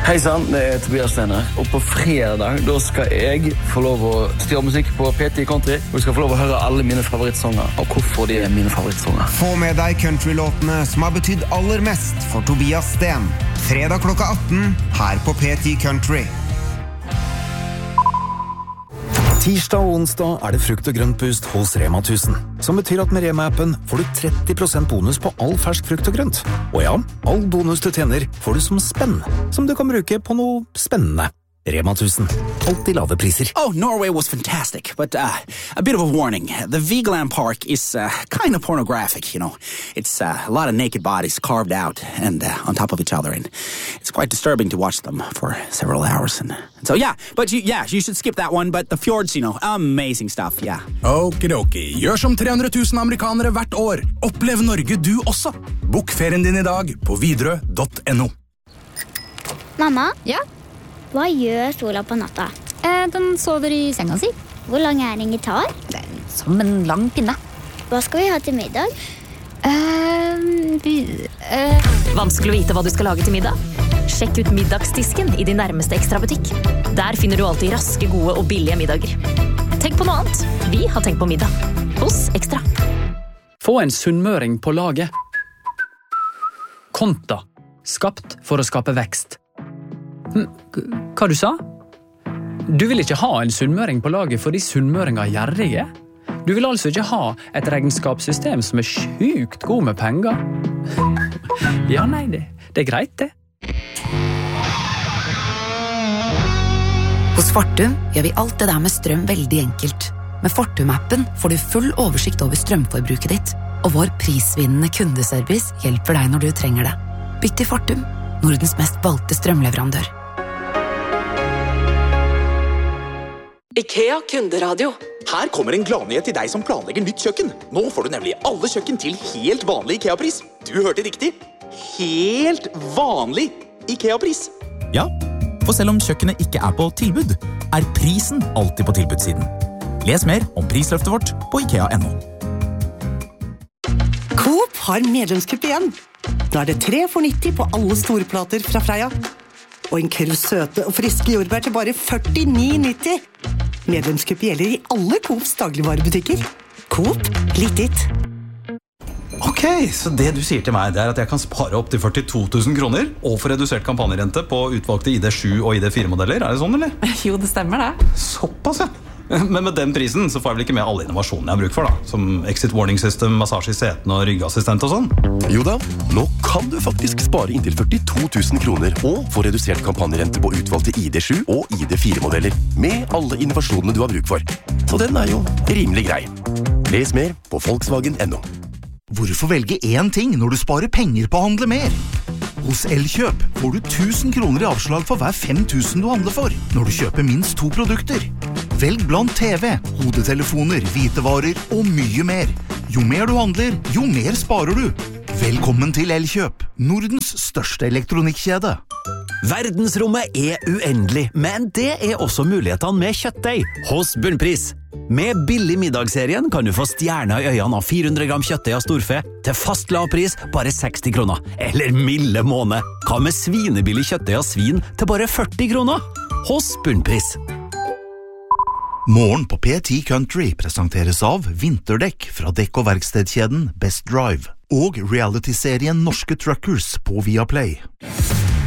Hei sann, det Tobias Steiner. Og på fredag, da skal jeg få lov å styre musikk på PT Country. Og du skal få lov å høre alle mine favorittsanger, og hvorfor de mine favorittsanger. Få med deg countrylåtene som har betydd aller mest for Tobias Sten. Fredag klokka 18, her på PT Country. Tirsdag og onsdag det frukt- og grøntboost hos Rema 1000, som betyr at med Rema-appen får du 30% bonus på all fersk frukt og grønt. Og ja, all bonus du tjener får du som spenn, som du kan bruke på noe spennende. Rema 1000, alltid lave priser. Oh, Norway was fantastic, but a bit of a warning. The Vigeland Park is kind of pornographic, you know. It's a lot of naked bodies carved out and on top of each other, and it's quite disturbing to watch them for several hours. And so, yeah, but you should skip that one, but the fjords, you know, amazing stuff, yeah. Okidoki, gjør som 300 000 amerikanere hvert år. Opplev Norge du også. Bok ferien din i dag på Widerøe.no. Mamma? Ja? Hva gjør sola på natta? Den sover i senga si. Hvor lang en gitar? Som en lang pinne. Hva skal vi ha til middag? Vanskelig å vite hva du skal lage til middag? Sjekk ut middagsdisken i din nærmeste Ekstra-butikk. Der finner du alltid raske, gode og billige middager. Tenk på noe annet. Vi har tenkt på middag. Hos Ekstra. Få en sunnmøring på laget. Konta. Skapt for å skape vekst. Hva du sa? Du vil ikke ha en sunnmøring på laget fordi sunnmøringer er gjerrige? Du vil altså ikke ha et regnskapssystem som er sjukt god med penger? Ja, nei, det er greit det. Hos Fortum gjør vi alt det der med strøm veldig enkelt. Med Fortum-appen får du full oversikt over strømforbruket ditt, og vår prisvinnende kundeservice hjelper deg når du trenger det. Bytt til Fortum, Nordens mest valgte strømleverandør. IKEA kunderadio. Her kommer en gladnyhet til deg som planlegger nytt kjøkken. Nå får du nemlig alle kjøkken til helt vanlig IKEA-pris. Du hørte riktig. Helt vanlig IKEA-pris. Ja, for selv om kjøkkenet ikke er på tilbud, er prisen alltid på tilbudssiden. Les mer om prisløftet vårt på IKEA.no. Coop har medlemskupp igjen. Nå det 3 for 90 på alle storplater fra Freia. Og en kurv søte og friske jordbær til bare 49,90. Medlemskupp gjelder i alle Coops dagligvarebutikker. Coop, litt ditt. Ok, så det du sier til meg det at jeg kan spare opp til 42 000 kroner og få redusert kampanjerente på utvalgte ID7 og ID4-modeller. Det sånn, eller? Jo, det stemmer det. Såpass, ja. Men med den prisen så får jeg vel ikke med alle innovasjonene jeg har bruk for da, som exit warning system, massasje i seten og ryggassistent og sånn. Jo da, nå kan du faktisk spare inntil 42 000 kroner og få redusert kampanjerente på utvalgte ID7 og ID4-modeller med alle innovasjonene du har bruk for. Så den jo rimelig grei. Les mer på Volkswagen.no. Hvorfor velge én ting når du sparer penger på å handle mer? Hos Elkjøp får du 1000 kroner i avslag for hver 5000 du handler for, når du kjøper minst 2 produkter. Velg blant TV, hodetelefoner, hvitevarer og mye mer. Jo mer du handler, jo mer sparer du. Velkommen til Elkjøp, Nordens største elektronikkjede. Verdensrommet uendelig, men det også mulighetene med kjøttdeig hos Bunnpris. Med billig middagsserien kan du få stjerner i øynene av 400 gram kjøttdeig av storfe til fast lavpris bare 60 kroner. Eller milde måned. Hva med svinebillig kjøttdeig av svin til bare 40 kroner? Hos Bunnpris. Morgen på PT Country presenteres av vinterdekk fra dekk- og verkstedkjeden Best Drive og reality-serien Norske Truckers på Viaplay.